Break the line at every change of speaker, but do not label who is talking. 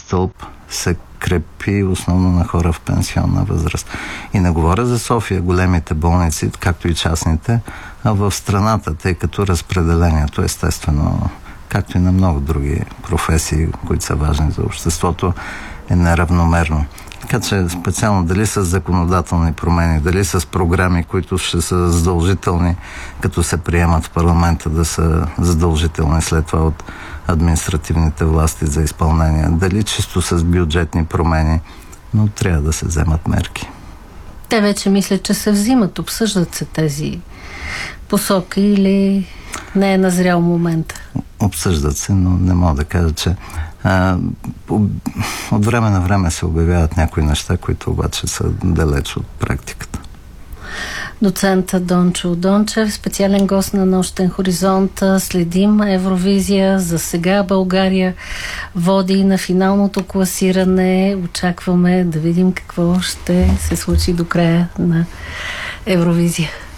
стълб се крепи основно на хора в пенсионна възраст. И не говоря за София, големите болници, както и частните, а в страната, тъй като разпределението, естествено, както и на много други професии, които са важни за обществото, е неравномерно. Така че специално дали с законодателни промени, дали с програми, които ще са задължителни, като се приемат в парламента да са задължителни след това от административните власти за изпълнение, дали чисто с бюджетни промени, но трябва да се вземат мерки.
Те вече мислят, че се взимат, обсъждат се тези посоки или не е назрял момента?
Обсъждат се, но не мога да кажа, че от време на време се обявяват някои неща, които обаче са далеч от практиката.
Доцент Дончо Дончев, специален гост на Нощен хоризонт. Следим Евровизия. За сега България води на финалното класиране. Очакваме да видим какво ще се случи до края на Евровизия.